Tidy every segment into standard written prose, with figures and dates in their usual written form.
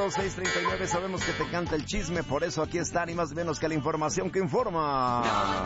639, sabemos que te encanta el chisme, por eso aquí está, ni más ni menos que la información que informa.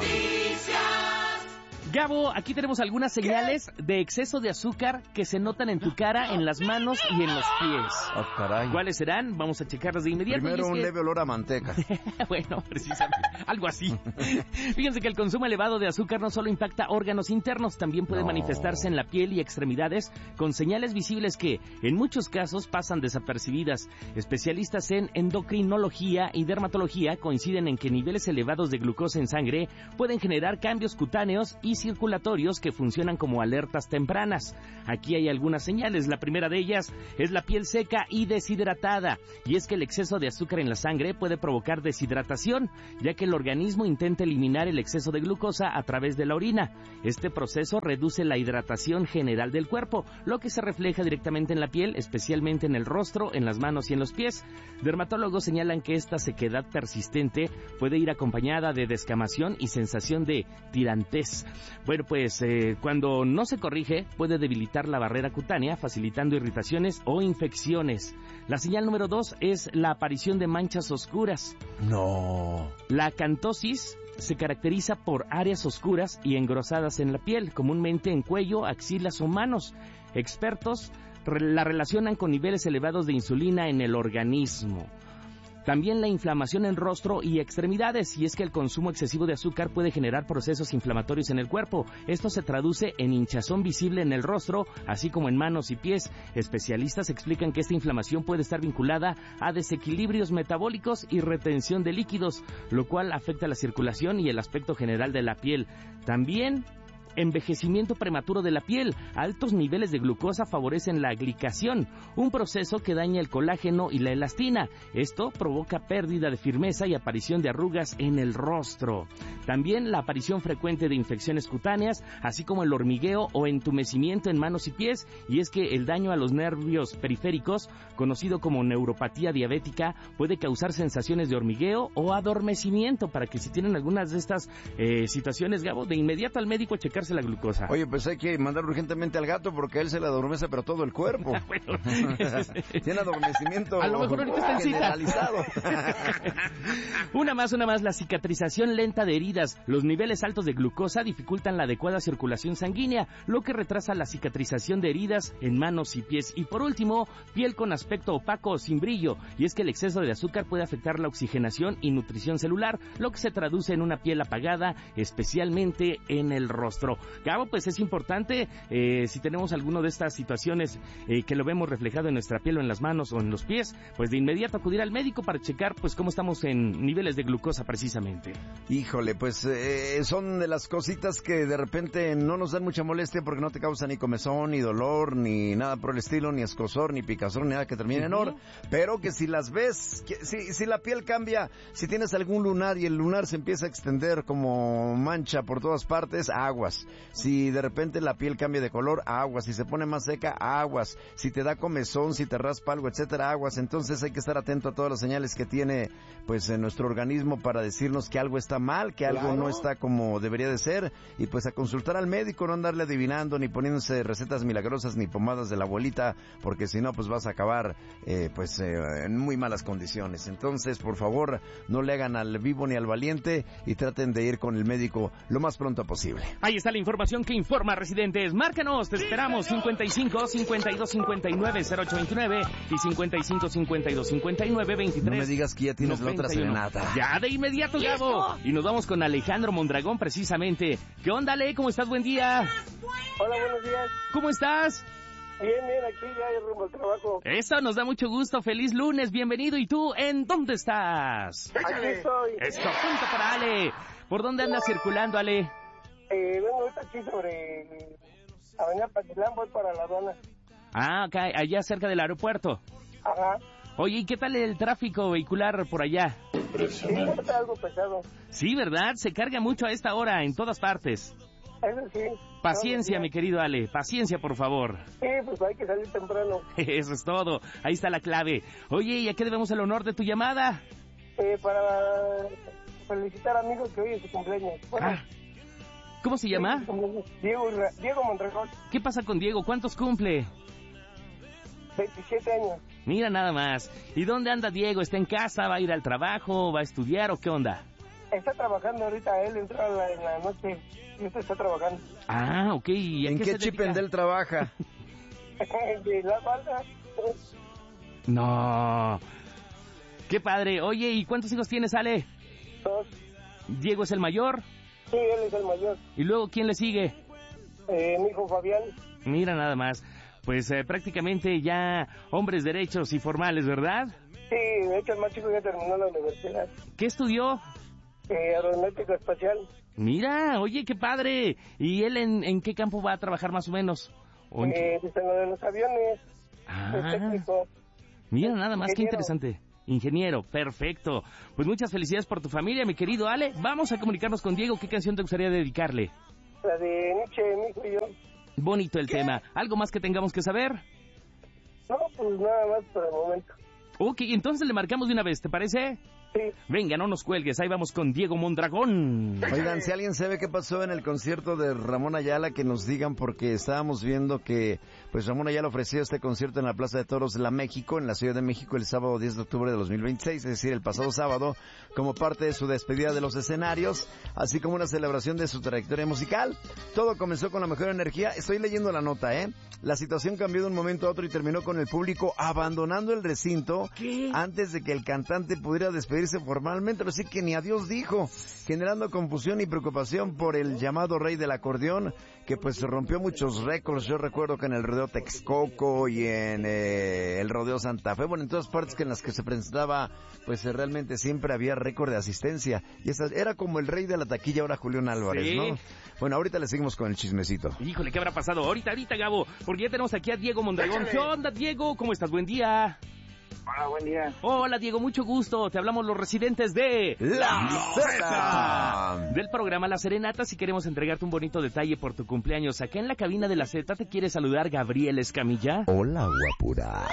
Gabo, aquí tenemos algunas señales de exceso de azúcar que se notan en tu cara, en las manos y en los pies. Oh, caray. ¿Cuáles serán? Vamos a checarlas de inmediato. Primero un leve olor a manteca. Bueno, precisamente, algo así. Fíjense que el consumo elevado de azúcar no solo impacta órganos internos, también puede manifestarse en la piel y extremidades con señales visibles que, en muchos casos, pasan desapercibidas. Especialistas en endocrinología y dermatología coinciden en que niveles elevados de glucosa en sangre pueden generar cambios cutáneos y circulatorios que funcionan como alertas tempranas. Aquí hay algunas señales. La primera de ellas es la piel seca y deshidratada, y es que el exceso de azúcar en la sangre puede provocar deshidratación, ya que el organismo intenta eliminar el exceso de glucosa a través de la orina. Este proceso reduce la hidratación general del cuerpo, lo que se refleja directamente en la piel, especialmente en el rostro, en las manos y en los pies. Dermatólogos señalan que esta sequedad persistente puede ir acompañada de descamación y sensación de tirantez. Bueno, pues cuando no se corrige, puede debilitar la barrera cutánea, facilitando irritaciones o infecciones. La señal número 2 es la aparición de manchas oscuras. No. La acantosis se caracteriza por áreas oscuras y engrosadas en la piel, comúnmente en cuello, axilas o manos. Expertos la relacionan con niveles elevados de insulina en el organismo. También la inflamación en rostro y extremidades, y es que el consumo excesivo de azúcar puede generar procesos inflamatorios en el cuerpo. Esto se traduce en hinchazón visible en el rostro, así como en manos y pies. Especialistas explican que esta inflamación puede estar vinculada a desequilibrios metabólicos y retención de líquidos, lo cual afecta la circulación y el aspecto general de la piel. También envejecimiento prematuro de la piel. Altos niveles de glucosa favorecen la glicación, un proceso que daña el colágeno y la elastina. Esto provoca pérdida de firmeza y aparición de arrugas en el rostro. También la aparición frecuente de infecciones cutáneas, así como el hormigueo o entumecimiento en manos y pies, y es que el daño a los nervios periféricos, conocido como neuropatía diabética, puede causar sensaciones de hormigueo o adormecimiento, para que si tienen algunas de estas situaciones, Gabo, de inmediato al médico a checar la glucosa. Oye, pues hay que mandar urgentemente al gato porque a él se le adormece pero todo el cuerpo. Bueno, tiene adormecimiento a lo mejor ahorita está en generalizado. Una más, la cicatrización lenta de heridas. Los niveles altos de glucosa dificultan la adecuada circulación sanguínea, lo que retrasa la cicatrización de heridas en manos y pies. Y por último, piel con aspecto opaco o sin brillo, y es que el exceso de azúcar puede afectar la oxigenación y nutrición celular, lo que se traduce en una piel apagada, especialmente en el rostro. Gabo, pues es importante, si tenemos alguna de estas situaciones que lo vemos reflejado en nuestra piel o en las manos o en los pies, pues de inmediato acudir al médico para checar pues cómo estamos en niveles de glucosa precisamente. Híjole, pues son de las cositas que de repente no nos dan mucha molestia porque no te causa ni comezón, ni dolor, ni nada por el estilo, ni escozor, ni picazón, ni nada que termine en or, pero que si las ves, si la piel cambia, si tienes algún lunar y el lunar se empieza a extender como mancha por todas partes, aguas. Si de repente la piel cambia de color, aguas. Si se pone más seca, aguas. Si te da comezón, si te raspa algo, etcétera, aguas. Entonces hay que estar atento a todas las señales que tiene pues en nuestro organismo para decirnos que algo está mal, que algo no está como debería de ser, y pues a consultar al médico, no andarle adivinando ni poniéndose recetas milagrosas ni pomadas de la abuelita, porque si no pues vas a acabar en muy malas condiciones. Entonces, por favor, no le hagan al vivo ni al valiente y traten de ir con el médico lo más pronto posible. Ahí está la información que informa, residentes. Márcanos, te esperamos. 55 52 59 0829 y 55 52 59 23. No me digas que ya tienes 91. La otra serenata. Ya de inmediato, Gabo. Y nos vamos con Alejandro Mondragón, precisamente. ¿Qué onda, Ale? ¿Cómo estás? Buen día. Hola, buenos días. ¿Cómo estás? Bien, aquí ya rumbo al trabajo. Eso, nos da mucho gusto. Feliz lunes, bienvenido. ¿Y tú, en dónde estás? Aquí estoy. Esto, punto para Ale. ¿Por dónde andas circulando, Ale? Vengo ahorita aquí sobre Avenida Patilán, voy para la aduana. Ah, ok, allá cerca del aeropuerto. Ajá. Oye, ¿y qué tal el tráfico vehicular por allá? Sí, está algo pesado. Sí, ¿verdad? Se carga mucho a esta hora en todas partes. Eso sí. Paciencia, mi querido Ale, paciencia, por favor. Sí, pues hay que salir temprano. Eso es todo, ahí está la clave. Oye, ¿y a qué debemos el honor de tu llamada? Para felicitar a amigos que hoy es su cumpleaños. Bueno, ¿cómo se llama? Diego Mondragón. ¿Qué pasa con Diego? ¿Cuántos cumple? 27 años. Mira nada más. ¿Y dónde anda Diego? ¿Está en casa? ¿Va a ir al trabajo? ¿Va a estudiar o qué onda? Está trabajando ahorita, él entró en la noche y usted está trabajando. Ah, ok. ¿Y ¿En qué Chippendale trabaja? De la falda. No. Qué padre. Oye, ¿y cuántos hijos tienes, Ale? 2. ¿Diego es el mayor? Sí, él es el mayor. ¿Y luego quién le sigue? Mi hijo Fabián. Mira nada más. Pues prácticamente ya hombres derechos y formales, ¿verdad? Sí, de hecho el más chico ya terminó la universidad. ¿Qué estudió? Aeronáutica espacial. Mira, oye, qué padre. ¿Y él en qué campo va a trabajar más o menos? ¿O en qué? En lo de los aviones. Es técnico. Mira, nada más, qué Ingeniero. interesante. Ingeniero, perfecto. Pues muchas felicidades por tu familia, mi querido Ale. Vamos a comunicarnos con Diego. ¿Qué canción te gustaría dedicarle? La de Nietzsche, mi hijo y yo. Bonito el tema. ¿Algo más que tengamos que saber? No, pues nada más por el momento. Ok, entonces le marcamos de una vez, ¿te parece? Sí. Venga, no nos cuelgues, ahí vamos con Diego Mondragón. Oigan, si alguien sabe qué pasó en el concierto de Ramón Ayala, que nos digan, porque estábamos viendo que pues Ramón Ayala ofreció este concierto en la Plaza de Toros de la México, en la Ciudad de México, el sábado 10 de octubre de 2026, es decir, el pasado sábado, como parte de su despedida de los escenarios, así como una celebración de su trayectoria musical. Todo comenzó con la mejor energía. Estoy leyendo la nota, ¿eh? La situación cambió de un momento a otro y terminó con el público abandonando el recinto antes de que el cantante pudiera despedirse formalmente, así que ni adiós dijo, generando confusión y preocupación por el llamado rey del acordeón, que pues rompió muchos récords. Yo recuerdo que en el rodeo Texcoco y en el rodeo Santa Fe, bueno, en todas partes que en las que se presentaba, pues realmente siempre había récord de asistencia, y esa era como el rey de la taquilla ahora Julián Álvarez, Sí. ¿no? Bueno, ahorita le seguimos con el chismecito. Híjole, ¿qué habrá pasado? Ahorita, Gabo, porque ya tenemos aquí a Diego Mondragón. ¿Qué onda, Diego? ¿Cómo estás? Buen día. Hola, buen día. Hola, Diego, mucho gusto. Te hablamos los residentes de La Zeta. del programa La Serenata. Si queremos entregarte un bonito detalle por tu cumpleaños, acá en la cabina de La Zeta te quiere saludar Gabriel Escamilla. Hola, guapura.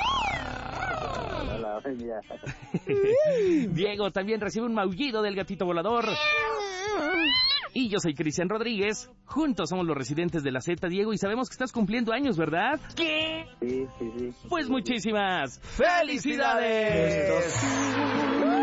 Hola, buen día. Diego también recibe un maullido del gatito volador. Y yo soy Cristian Rodríguez. Juntos somos los residentes de La Zeta, Diego, y sabemos que estás cumpliendo años, ¿verdad? Sí. Pues muchísimas felicidades.